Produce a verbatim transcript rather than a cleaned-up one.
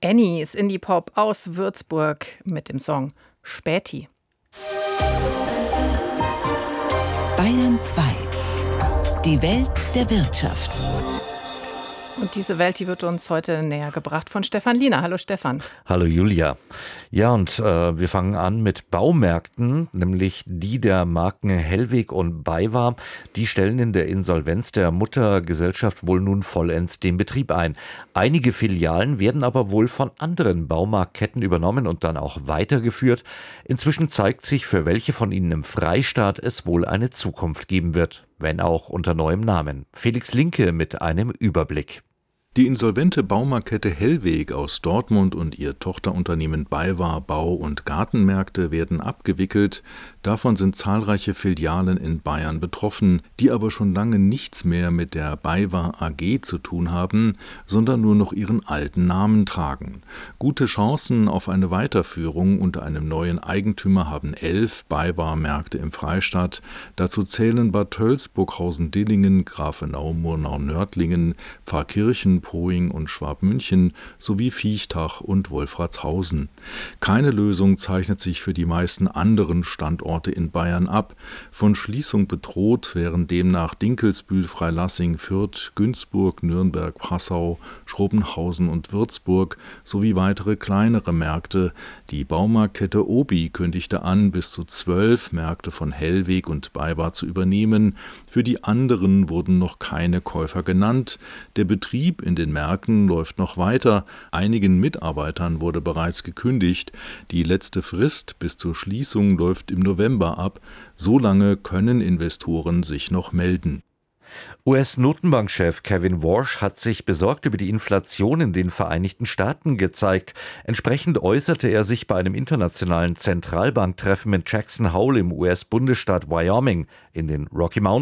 Annie ist Indie-Pop aus Würzburg mit dem Song Späti. Bayern zwei. Die Welt der Wirtschaft. Und diese Welt, die wird uns heute näher gebracht von Stefan Liener. Hallo Stefan. Hallo Julia. Ja, und äh, wir fangen an mit Baumärkten, nämlich die der Marken Hellweg und BayWa. Die stellen in der Insolvenz der Muttergesellschaft wohl nun vollends den Betrieb ein. Einige Filialen werden aber wohl von anderen Baumarktketten übernommen und dann auch weitergeführt. Inzwischen zeigt sich, für welche von ihnen im Freistaat es wohl eine Zukunft geben wird, wenn auch unter neuem Namen. Felix Linke mit einem Überblick. Die insolvente Baumarktkette Hellweg aus Dortmund und ihr Tochterunternehmen BayWa Bau- und Gartenmärkte werden abgewickelt. Davon sind zahlreiche Filialen in Bayern betroffen, die aber schon lange nichts mehr mit der BayWa A G zu tun haben, sondern nur noch ihren alten Namen tragen. Gute Chancen auf eine Weiterführung unter einem neuen Eigentümer haben elf BayWa-Märkte im Freistaat. Dazu zählen Bad Tölz, Burghausen-Dillingen, Grafenau, Murnau-Nördlingen, Pfarrkirchen, Poing und Schwabmünchen sowie Viechtach und Wolfratshausen. Keine Lösung zeichnet sich für die meisten anderen Standorte in Bayern ab. Von Schließung bedroht wären demnach Dinkelsbühl, Freilassing, Fürth, Günzburg, Nürnberg, Passau, Schrobenhausen und Würzburg sowie weitere kleinere Märkte. Die Baumarktkette Obi kündigte an, bis zu zwölf Märkte von Hellweg und BayWa zu übernehmen. Für die anderen wurden noch keine Käufer genannt. Der Betrieb in den Märkten läuft noch weiter. Einigen Mitarbeitern wurde bereits gekündigt. Die letzte Frist bis zur Schließung läuft im November ab. So lange können Investoren sich noch melden. U S-Notenbankchef Kevin Warsh hat sich besorgt über die Inflation in den Vereinigten Staaten gezeigt. Entsprechend äußerte er sich bei einem internationalen Zentralbanktreffen in Jackson Hole im U S-Bundesstaat Wyoming in den Rocky Mountains.